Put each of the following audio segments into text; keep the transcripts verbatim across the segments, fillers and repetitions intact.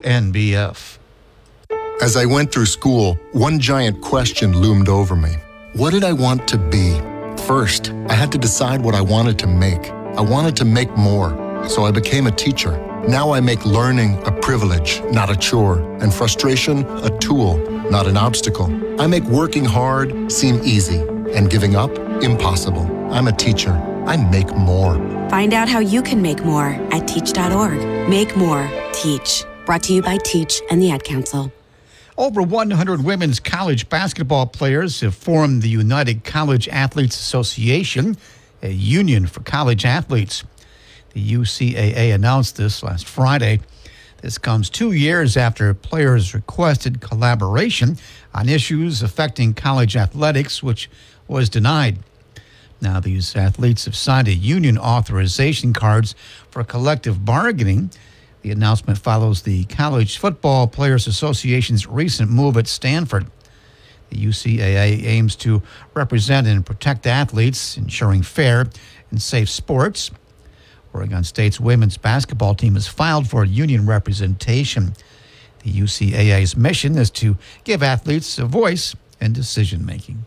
N B F. As I went through school, one giant question loomed over me. What did I want to be? First, I had to decide what I wanted to make. I wanted to make more, so I became a teacher. Now I make learning a privilege, not a chore, and frustration a tool, not an obstacle. I make working hard seem easy, and giving up impossible. I'm a teacher. I make more. Find out how you can make more at teach dot org. Make more. Teach. Brought to you by Teach and the Ad Council. Over one hundred women's college basketball players have formed the United College Athletes Association, a union for college athletes. The U C A A announced this last Friday. This comes two years after players requested collaboration on issues affecting college athletics, which was denied. Now, these athletes have signed a union authorization cards for collective bargaining. The announcement follows the College Football Players Association's recent move at Stanford. The U C A A aims to represent and protect athletes, ensuring fair and safe sports. Oregon State's women's basketball team has filed for union representation. The U C A A's mission is to give athletes a voice in decision-making.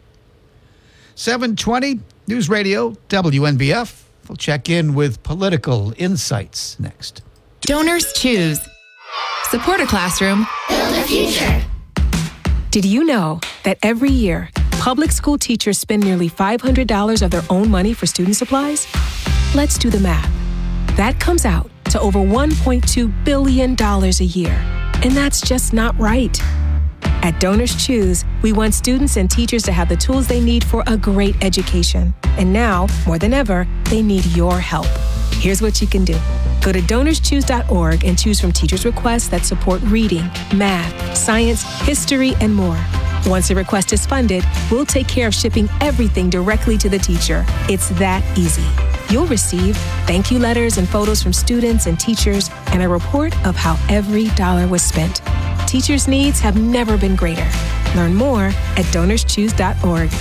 seven twenty, News Radio, W N B F. We'll check in with political insights next. Donors choose. Support a classroom. Build a future. Did you know that every year, public school teachers spend nearly five hundred dollars of their own money for student supplies? Let's do the math. That comes out to over one point two billion dollars a year. And that's just not right. At Donors Choose, we want students and teachers to have the tools they need for a great education. And now, more than ever, they need your help. Here's what you can do. Go to donors choose dot org and choose from teachers' requests that support reading, math, science, history, and more. Once a request is funded, we'll take care of shipping everything directly to the teacher. It's that easy. You'll receive thank you letters and photos from students and teachers and a report of how every dollar was spent. Teachers' needs have never been greater. Learn more at donors choose dot org.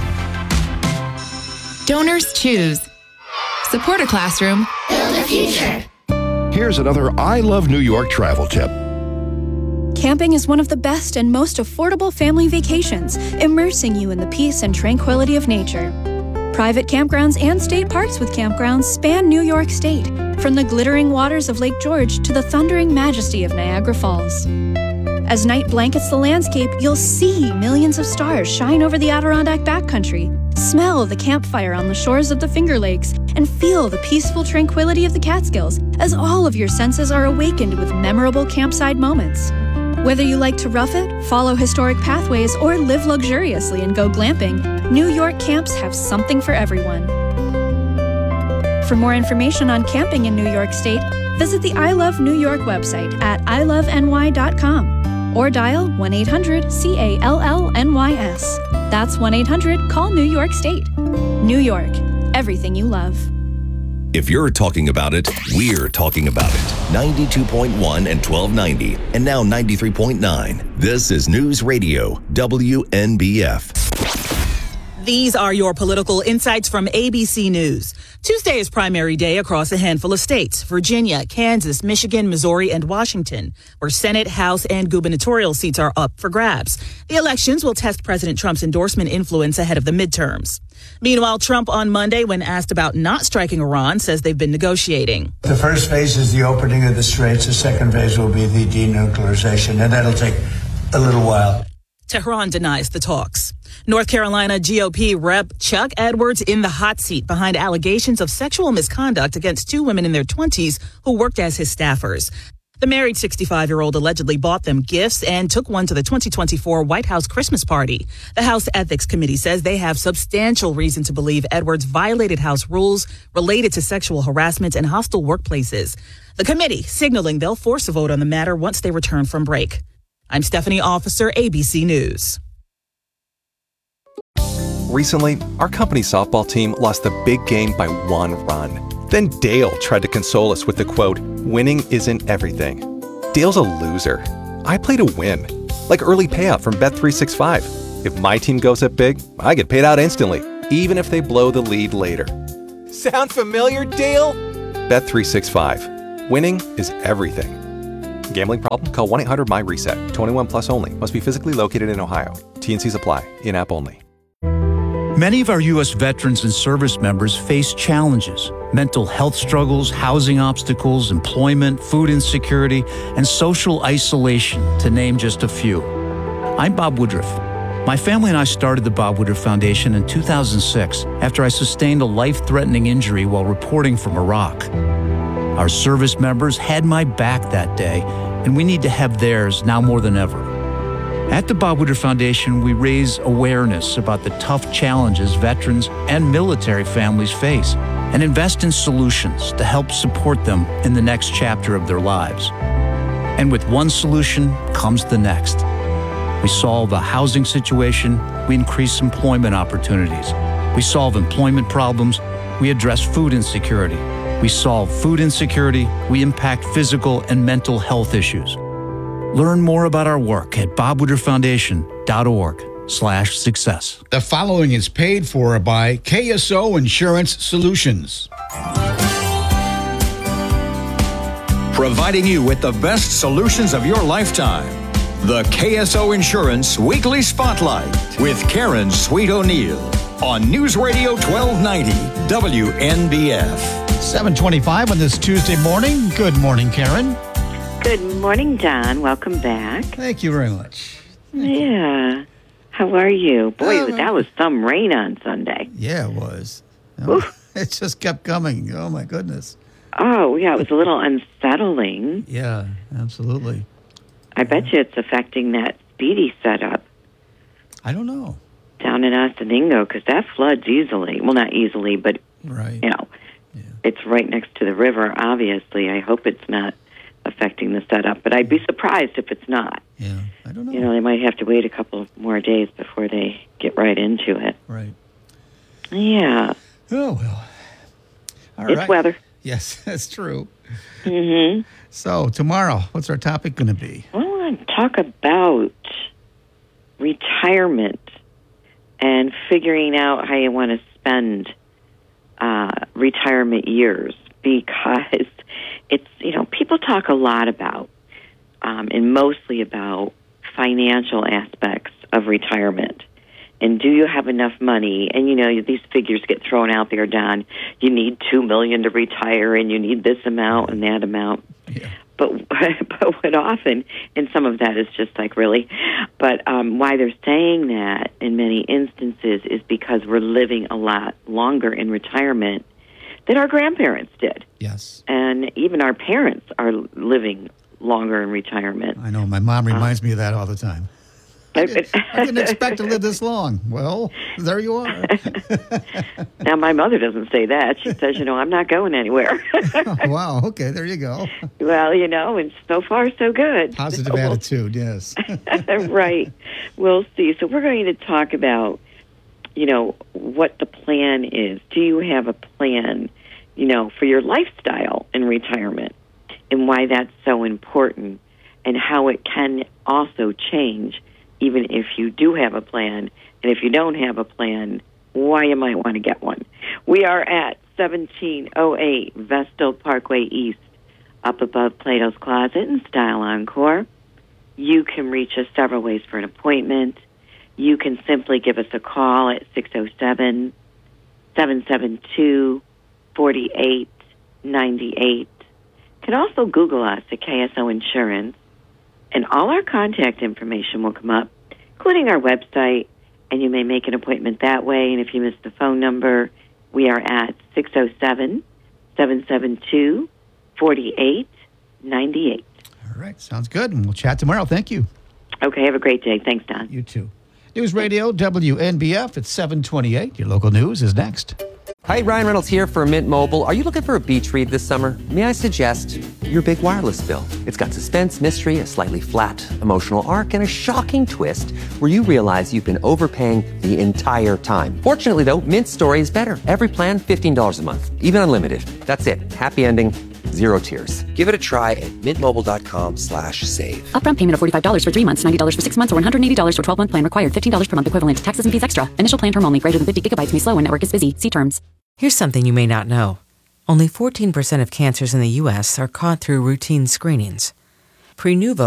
Donors choose. Support a classroom. Build a future. Here's another I Love New York travel tip. Camping is one of the best and most affordable family vacations, immersing you in the peace and tranquility of nature. Private campgrounds and state parks with campgrounds span New York State, from the glittering waters of Lake George to the thundering majesty of Niagara Falls. As night blankets the landscape, you'll see millions of stars shine over the Adirondack backcountry, smell the campfire on the shores of the Finger Lakes, and feel the peaceful tranquility of the Catskills as all of your senses are awakened with memorable campsite moments. Whether you like to rough it, follow historic pathways, or live luxuriously and go glamping, New York camps have something for everyone. For more information on camping in New York State, visit the I Love New York website at i love n y dot com or dial one eight hundred C A L L N Y S. That's one eight hundred call New York State. New York, everything you love. If you're talking about it, we're talking about it. ninety-two point one and twelve ninety, and now ninety-three point nine. This is News Radio, W N B F. These are your political insights from A B C News. Tuesday is primary day across a handful of states: Virginia, Kansas, Michigan, Missouri, and Washington, where Senate, House, and gubernatorial seats are up for grabs. The elections will test President Trump's endorsement influence ahead of the midterms. Meanwhile, Trump on Monday, when asked about not striking Iran, says they've been negotiating. The first phase is the opening of the straits. The second phase will be the denuclearization, and that'll take a little while. Tehran denies the talks. North Carolina G O P Rep Chuck Edwards in the hot seat behind allegations of sexual misconduct against two women in their twenties who worked as his staffers. The married sixty-five-year-old allegedly bought them gifts and took one to the twenty twenty-four White House Christmas party. The House Ethics Committee says they have substantial reason to believe Edwards violated House rules related to sexual harassment and hostile workplaces. The committee signaling they'll force a vote on the matter once they return from break. I'm Stephanie Officer, A B C News. Recently, our company softball team lost the big game by one run. Then Dale tried to console us with the quote, "Winning isn't everything." Dale's a loser. I play to win. Like early payout from Bet three sixty-five. If my team goes up big, I get paid out instantly, even if they blow the lead later. Sound familiar, Dale? Bet three sixty-five. Winning is everything. Gambling problem? Call one eight hundred my reset. twenty-one plus only. Must be physically located in Ohio. T N Cs apply. In-app only. Many of our U S veterans and service members face challenges: mental health struggles, housing obstacles, employment, food insecurity, and social isolation, to name just a few. I'm Bob Woodruff. My family and I started the Bob Woodruff Foundation in two thousand six after I sustained a life-threatening injury while reporting from Iraq. Our service members had my back that day, and we need to have theirs now more than ever. At the Bob Woodruff Foundation, we raise awareness about the tough challenges veterans and military families face and invest in solutions to help support them in the next chapter of their lives. And with one solution comes the next. We solve a housing situation, we increase employment opportunities. We solve employment problems, we address food insecurity. We solve food insecurity, we impact physical and mental health issues. Learn more about our work at bobwoodrufffoundation.org slash success. The following is paid for by K S O Insurance Solutions. Providing you with the best solutions of your lifetime. The K S O Insurance Weekly Spotlight with Karen Sweet O'Neill on News Radio twelve ninety W N B F. seven twenty-five on this Tuesday morning. Good morning, Karen. Good morning, Don. Welcome back. Thank you very much. Yeah. How are you? Boy, uh, that was some rain on Sunday. Yeah, it was. Oh, it just kept coming. Oh, my goodness. Oh, yeah, it was a little unsettling. Yeah, absolutely. I bet you it's affecting that Speedy setup. I don't know. Down in Osaningo, because that floods easily. Well, not easily, but, right. you know, yeah. It's right next to the river, obviously. I hope it's not affecting the setup, but I'd be surprised if it's not. Yeah, I don't know. You know, they might have to wait a couple more days before they get right into it. Right. Yeah. Oh, well. All it's right. weather. Yes, that's true. Mm-hmm. So, tomorrow, what's our topic going to be? Well, I want to talk about retirement and figuring out how you want to spend uh, retirement years, because it's, you know, people talk a lot about, um, and mostly about financial aspects of retirement. And do you have enough money? And, you know, these figures get thrown out there, Don. You need two million dollars to retire, and you need this amount and that amount. Yeah. But, but what often, and some of that is just like, really, but um, why they're saying that in many instances is because we're living a lot longer in retirement than our grandparents did. Yes. And even our parents are living longer in retirement. I know. My mom reminds uh, me of that all the time. I didn't, I didn't expect to live this long. Well, there you are. Now, my mother doesn't say that. She says, you know, I'm not going anywhere. Oh, wow. Okay, there you go. Well, you know, and so far, so good. Positive so attitude, we'll, yes. Right. We'll see. So we're going to talk about, you know, what the plan is. Do you have a plan, you know, for your lifestyle in retirement, and why that's so important, and how it can also change even if you do have a plan, and if you don't have a plan, why you might want to get one. We are at seventeen oh eight Vestal Parkway East, up above Plato's Closet in Style Encore. You can reach us several ways for an appointment. You can simply give us a call at six oh seven, seven seven two, four eight nine eight. You can also Google us at K S O Insurance, and all our contact information will come up, including our website, and you may make an appointment that way. And if you miss the phone number, we are at six oh seven, seven seven two, four eight nine eight. All right, sounds good, and we'll chat tomorrow. Thank you. Okay, have a great day. Thanks, Don. You too. News Radio W N B F at seven twenty-eight. Your local news is next. Hi, Ryan Reynolds here for Mint Mobile. Are you looking for a beach read this summer? May I suggest your big wireless bill? It's got suspense, mystery, a slightly flat emotional arc, and a shocking twist where you realize you've been overpaying the entire time. Fortunately, though, Mint's story is better. Every plan, fifteen dollars a month, even unlimited. That's it. Happy ending, zero tears. Give it a try at mintmobile.com slash save. Upfront payment of forty-five dollars for three months, ninety dollars for six months, or one hundred eighty dollars for twelve-month plan required. fifteen dollars per month equivalent. Taxes and fees extra. Initial plan term only. Greater than fifty gigabytes may slow when network is busy. See terms. Here's something you may not know. Only fourteen percent of cancers in the U S are caught through routine screenings. Prenuvo